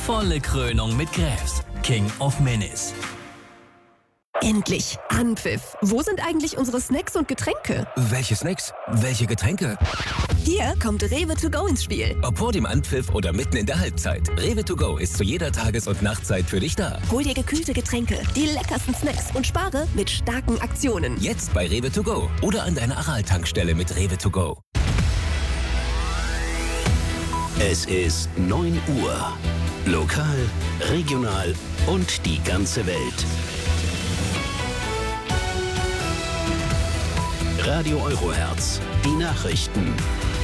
Volle Krönung mit Graves, King of Minis. Endlich! Anpfiff! Wo sind eigentlich unsere Snacks und Getränke? Welche Snacks? Welche Getränke? Hier kommt Rewe to go ins Spiel. Ob vor dem Anpfiff oder mitten in der Halbzeit. Rewe to go ist zu jeder Tages- und Nachtzeit für dich da. Hol dir gekühlte Getränke, die leckersten Snacks und spare mit starken Aktionen. Jetzt bei Rewe to go oder an deiner Aral-Tankstelle mit Rewe to go. Es ist 9 Uhr. Lokal, regional und die ganze Welt. Radio Eurohertz, die Nachrichten.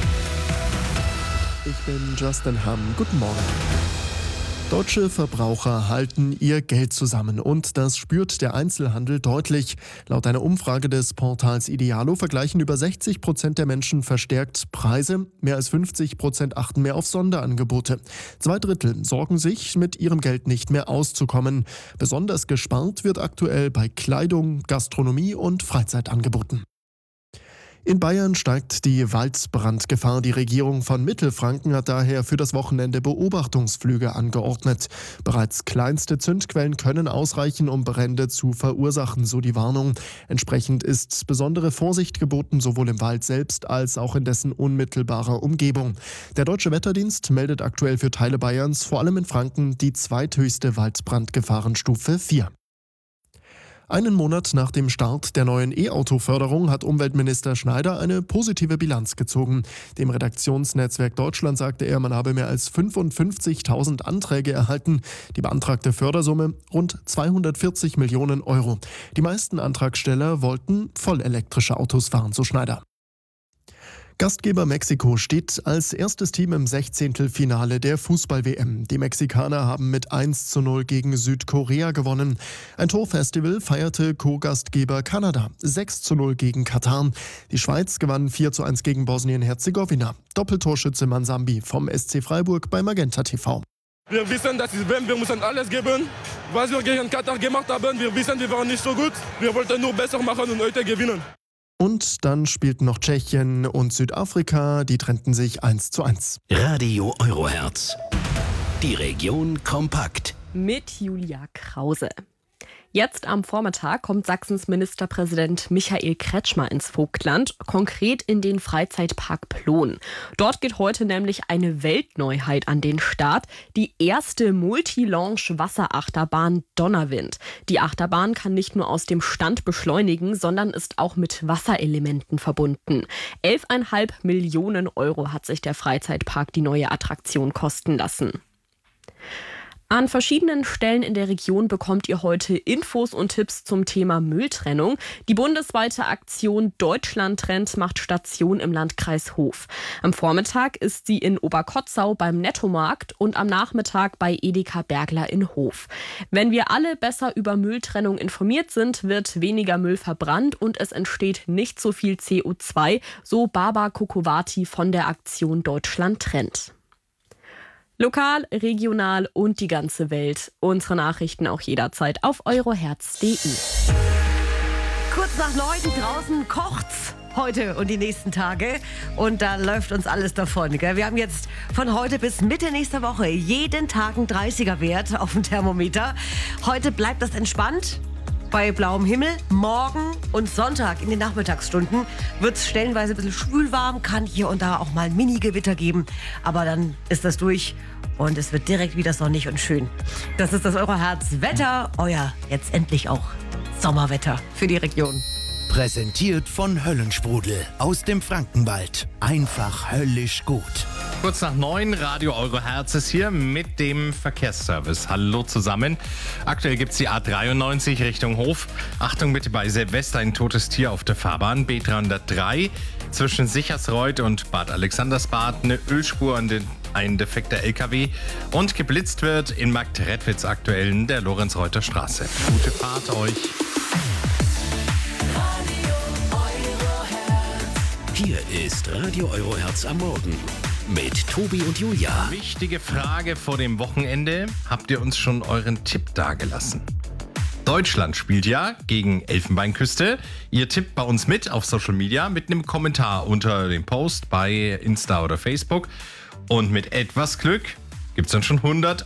Ich bin Justin Hamm. Guten Morgen. Deutsche Verbraucher halten ihr Geld zusammen und das spürt der Einzelhandel deutlich. Laut einer Umfrage des Portals Idealo vergleichen über 60% der Menschen verstärkt Preise. Mehr als 50% achten mehr auf Sonderangebote. 2/3 sorgen sich, mit ihrem Geld nicht mehr auszukommen. Besonders gespart wird aktuell bei Kleidung, Gastronomie und Freizeitangeboten. In Bayern steigt die Waldbrandgefahr. Die Regierung von Mittelfranken hat daher für das Wochenende Beobachtungsflüge angeordnet. Bereits kleinste Zündquellen können ausreichen, um Brände zu verursachen, so die Warnung. Entsprechend ist besondere Vorsicht geboten, sowohl im Wald selbst als auch in dessen unmittelbarer Umgebung. Der Deutsche Wetterdienst meldet aktuell für Teile Bayerns, vor allem in Franken, die zweithöchste Waldbrandgefahrenstufe 4. Einen Monat nach dem Start der neuen E-Auto-Förderung hat Umweltminister Schneider eine positive Bilanz gezogen. Dem Redaktionsnetzwerk Deutschland sagte er, man habe mehr als 55.000 Anträge erhalten. Die beantragte Fördersumme rund 240 Millionen Euro. Die meisten Antragsteller wollten vollelektrische Autos fahren, so Schneider. Gastgeber Mexiko steht als erstes Team im 16. der Fußball-WM. Die Mexikaner haben mit 1:0 gegen Südkorea gewonnen. Ein Torfestival feierte Co-Gastgeber Kanada. 6:0 gegen Katar. Die Schweiz gewann 4:1 gegen Bosnien-Herzegowina. Doppeltorschütze Mansambi vom SC Freiburg bei Magenta TV. Wir wissen, dass wir müssen alles geben. Was wir gegen Katar gemacht haben, wir wissen, wir waren nicht so gut. Wir wollten nur besser machen und heute gewinnen. Und dann spielten noch Tschechien und Südafrika, die trennten sich 1:1. Radio Eurohertz, die Region kompakt. Mit Julia Krause. Jetzt am Vormittag kommt Sachsens Ministerpräsident Michael Kretschmer ins Vogtland, konkret in den Freizeitpark Plon. Dort geht heute nämlich eine Weltneuheit an den Start, die erste Multi-Launch-Wasserachterbahn Donnerwind. Die Achterbahn kann nicht nur aus dem Stand beschleunigen, sondern ist auch mit Wasserelementen verbunden. 11,5 Millionen Euro hat sich der Freizeitpark die neue Attraktion kosten lassen. An verschiedenen Stellen in der Region bekommt ihr heute Infos und Tipps zum Thema Mülltrennung. Die bundesweite Aktion Deutschland trennt macht Station im Landkreis Hof. Am Vormittag ist sie in Oberkotzau beim Nettomarkt und am Nachmittag bei Edeka Bergler in Hof. Wenn wir alle besser über Mülltrennung informiert sind, wird weniger Müll verbrannt und es entsteht nicht so viel CO2, so Baba Kokowati von der Aktion Deutschland trennt. Lokal, regional und die ganze Welt. Unsere Nachrichten auch jederzeit auf eurohertz.de. Kurz nach 9 draußen kocht's heute und die nächsten Tage. Und da läuft uns alles davon. Gell? Wir haben jetzt von heute bis Mitte nächster Woche jeden Tag einen 30er-Wert auf dem Thermometer. Heute bleibt das entspannt. Bei blauem Himmel. Morgen und Sonntag in den Nachmittagsstunden wird es stellenweise ein bisschen schwülwarm, kann hier und da auch mal ein Mini-Gewitter geben. Aber dann ist das durch und es wird direkt wieder sonnig und schön. Das ist das Eurohertz-Wetter, euer jetzt endlich auch Sommerwetter für die Region. Präsentiert von Höllensprudel aus dem Frankenwald. Einfach höllisch gut. Kurz nach 9, Radio Eurohertz ist hier mit dem Verkehrsservice. Hallo zusammen. Aktuell gibt es die A93 Richtung Hof. Achtung bitte bei Silvester, ein totes Tier auf der Fahrbahn. B303 zwischen Sichersreuth und Bad Alexandersbad. Eine Ölspur an ein defekter LKW. Und geblitzt wird in Marktredwitz aktuell in der Lorenz-Reuter Straße. Gute Fahrt euch. Hier ist Radio Eurohertz am Morgen mit Tobi und Julia. Wichtige Frage vor dem Wochenende. Habt ihr uns schon euren Tipp dagelassen? Deutschland spielt ja gegen Elfenbeinküste. Ihr tippt bei uns mit auf Social Media mit einem Kommentar unter dem Post bei Insta oder Facebook. Und mit etwas Glück gibt es dann schon 100